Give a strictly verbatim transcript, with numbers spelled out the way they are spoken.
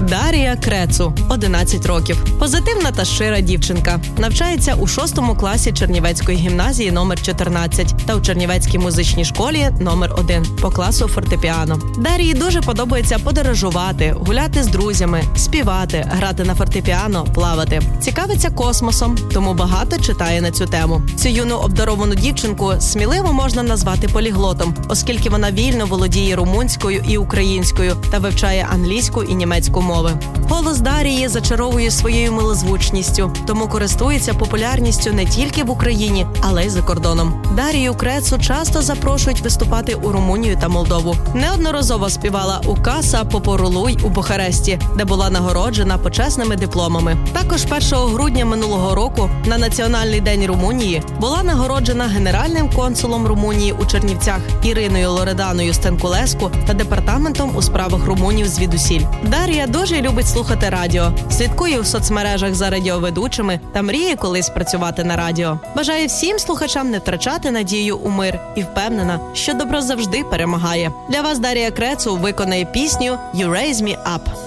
Дарія Крецу, одинадцять років. Позитивна та щира дівчинка. Навчається у шостому класі Чернівецької гімназії номер чотирнадцять та у Чернівецькій музичній школі номер один по класу фортепіано. Дарії дуже подобається подорожувати, гуляти з друзями, співати, грати на фортепіано, плавати. Цікавиться космосом, тому багато читає на цю тему. Цю юну обдаровану дівчинку сміливо можна назвати поліглотом, оскільки вона вільно володіє румунською і українською та вивчає англійську і німецьку мови. Голос Дарії зачаровує своєю милозвучністю, тому користується популярністю не тільки в Україні, але й за кордоном. Дарію Крецу часто запрошують виступати у Румунію та Молдову. Неодноразово співала у Каса Попорулуй у Бухаресті, де була нагороджена почесними дипломами. Також першого грудня минулого року на Національний день Румунії була нагороджена генеральним консулом Румунії у Чернівцях Іриною Лореданою Стенкулеску та департаментом у справах румунів звідусіль. Дарія дуже любить слухати радіо, слідкує у соцмережах за радіоведучими та мріє колись працювати на радіо. Бажає всім слухачам не втрачати надію у мир і впевнена, що добро завжди перемагає. Для вас Дарія Крецу виконає пісню «You Raise Me Up».